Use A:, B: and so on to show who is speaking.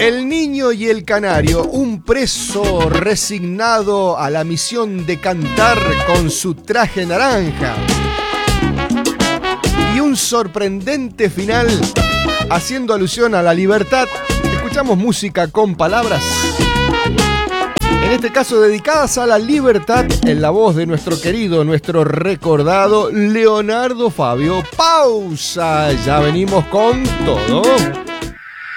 A: El niño y el canario, un preso resignado a la misión de cantar con su traje naranja. Y un sorprendente final haciendo alusión a la libertad. Escuchamos música con palabras, en este caso dedicadas a la libertad, en la voz de nuestro querido, nuestro recordado Leonardo Fabio. Pausa, ya venimos con todo.